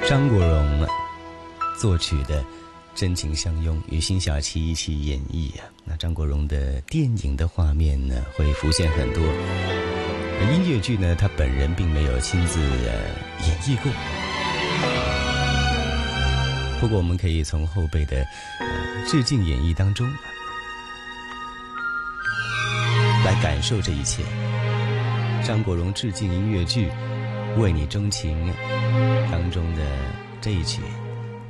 张国荣作曲的《真情相拥》与辛晓琪一起演绎啊。那张国荣的电影的画面呢，会浮现很多，而音乐剧呢，他本人并没有亲自演绎过。不过我们可以从后辈的致敬演绎当中来感受这一切。张国荣致敬音乐剧《为你钟情》当中的这一曲。